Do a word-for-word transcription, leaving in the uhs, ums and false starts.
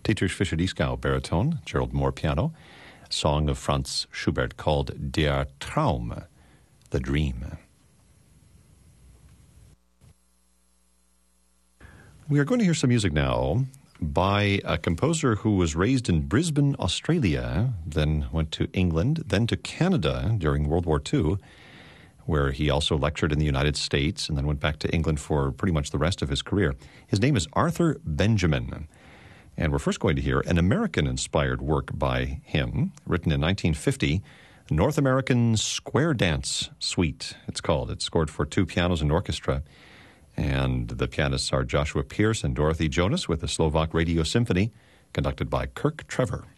Dietrich Fischer-Dieskau, baritone, Gerald Moore, piano. A song of Franz Schubert called Der Traum, the Dream. We are going to hear some music now by a composer who was raised in Brisbane, Australia, then went to England, then to Canada during World War Two, where he also lectured in the United States and then went back to England for pretty much the rest of his career. His name is Arthur Benjamin, and we're first going to hear an American-inspired work by him, written in nineteen fifty, North American Square Dance Suite, it's called. It's scored for two pianos and orchestra, and the pianists are Joshua Pierce and Dorothy Jonas with the Slovak Radio Symphony, conducted by Kirk Trevor.